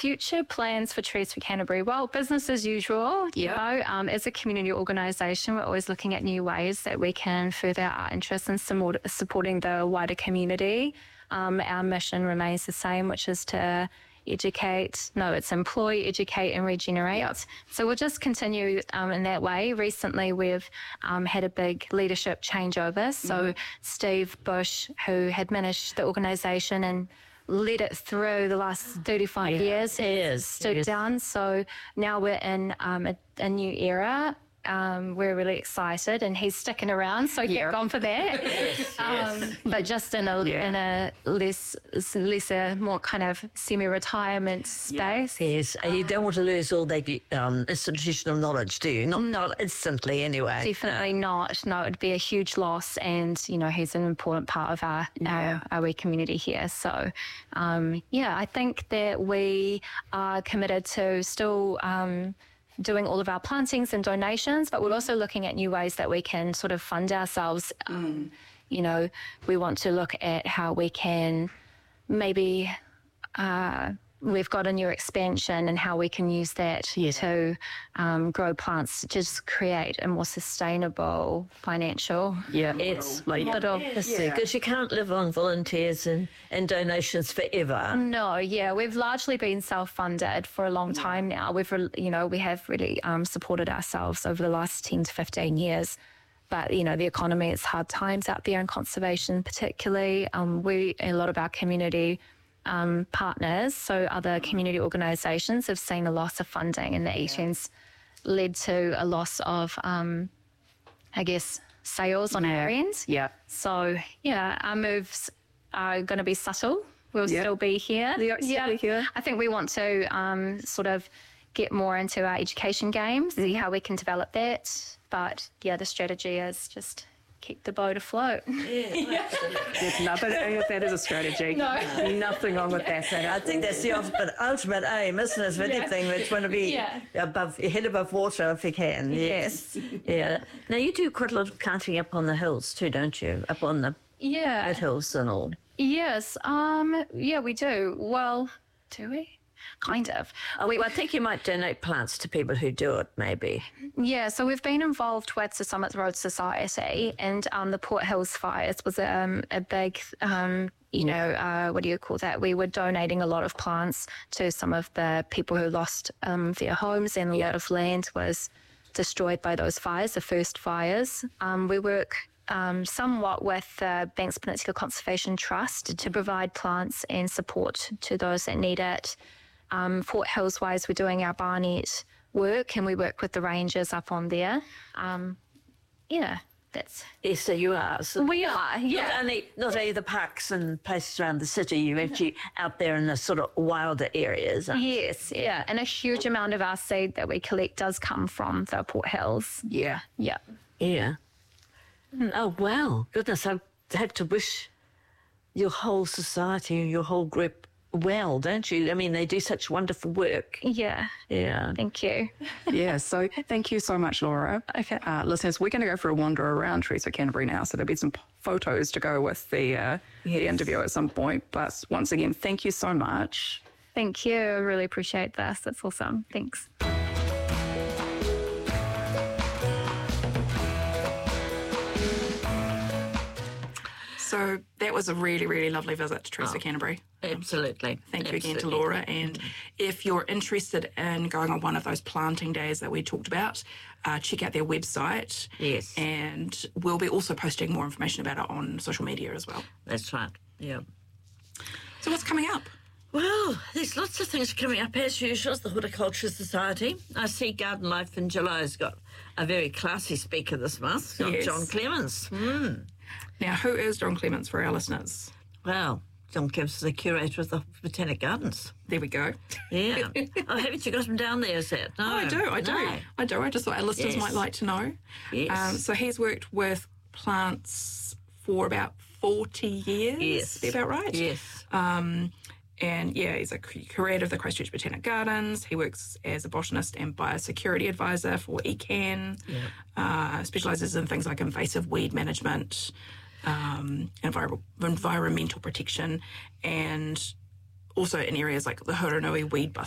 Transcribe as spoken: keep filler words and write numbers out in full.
future plans for Trees for Canterbury. Well, business as usual. You Yep. know, um, as a community organisation, we're always looking at new ways that we can further our interests in support, supporting the wider community. Um, our mission remains the same, which is to educate, no, it's employ, educate and regenerate. Yep. So we'll just continue um, in that way. Recently, we've um, had a big leadership changeover. So Mm-hmm. Steve Bush, who had managed the organisation and led it through the last thirty-five years, Yes, stood yes. down. So now we're in um, a, a new era. Um, we're really excited, and he's sticking around, so Yeah. keep on for that. Yes, Um, but just in a Yeah. in a less lesser, more kind of semi-retirement space. Yes, and you don't want to lose all that um, institutional knowledge, do you? Not, not instantly, anyway. Definitely not. No, it'd be a huge loss, and you know he's an important part of our our, our wee community here. So, um, yeah, I think that we are committed to still. Um, doing all of our plantings and donations, but we're also looking at new ways that we can sort of fund ourselves. Um, you know, we want to look at how we can maybe uh, we've got a new expansion and how we can use that to um, grow plants to just create a more sustainable financial Yeah. It's Like, little. because you can't live on volunteers and, and donations forever. No, yeah, we've largely been self-funded for a long time now. We've, re- you know, we have really um, supported ourselves over the last ten to fifteen years. But, you know, the economy, it's hard times out there in conservation particularly. Um, we, a lot of our community um, partners, so other community organisations have seen a loss of funding, and the eighteen's led to a loss of, um, I guess, sales on our end. Yeah. So, yeah, our moves are going to be subtle. We'll Yeah. still be here. They'll still be here. I think we want to um, sort of get more into our education game, see how we can develop that. But, yeah, the strategy is just keep the boat afloat. There's nothing, that is a strategy. No. Nothing wrong with that. I think that's the ultimate, ultimate aim, isn't it, of anything? That's want to be Yeah. above, your head above water if you can. Yes. Yeah. Now, you do quite a lot of planting up on the hills too, don't you? Up on the Yeah. mid hills and all. Yes. Um. Yeah, we do. Well, do we? Kind of. Oh, wait, well, I think you might donate plants to people who do it, maybe. Yeah, so we've been involved with the Summit Road Society, and um, the Port Hills fires was um, a big, um, you know, uh, what do you call that? We were donating a lot of plants to some of the people who lost um, their homes, and a lot of land was destroyed by those fires, the first fires. Um, we work um, somewhat with the Banks Peninsula Conservation Trust to provide plants and support to those that need it. Um, Fort Hills wise, we're doing our Barnet work, and we work with the rangers up on there. Um, yeah, that's Yes, so you are. So we are. not Yeah, only not only the parks and places around the city, you're actually out there in the sort of wilder areas. aren't you? yes, yeah, and a huge amount of our seed that we collect does come from the Port Hills. Yeah. Yeah. Yeah. Mm, Oh, wow. Goodness, I have to wish your whole society, your whole group well, don't you? I mean, they do such wonderful work. Yeah, Yeah. thank you. Yeah, so thank you so much, Laura. Okay. Uh, listeners, we're going to go for a wander around Trees for Canterbury now, so there'll be some p- photos to go with the, uh, the Yes. interview at some point. But once again, thank you so much. Thank you. I really appreciate this. That's awesome. Thanks. So that was a really, really lovely visit to Trees for Canterbury. Absolutely. Thank you again to Absolutely. Laura. And if you're interested in going on one of those planting days that we talked about, uh, check out their website. Yes. And we'll be also posting more information about it on social media as well. That's right. Yeah. So what's coming up? Well, there's lots of things coming up as usual. It's the Horticulture Society. I see Garden Life in July has got a very classy speaker this month, got Yes. John Clemens. Mm. Now, who is John Clements for our listeners? Well, John Clemens is the curator of the Botanic Gardens. There we go. Yeah. Oh, haven't you got him down there, is that? No. Oh, I do, I do. No. I do. I just thought our listeners Yes. might like to know. Yes. Um, so he's worked with plants for about forty years. Yes. Is that about right? Yes. Um, and yeah, he's a cu- curator of the Christchurch Botanic Gardens. He works as a botanist and biosecurity advisor for E C A N. Yeah. Uh, specialises in things like invasive weed management, um, envir- environmental protection, and also in areas like the Huronui Weed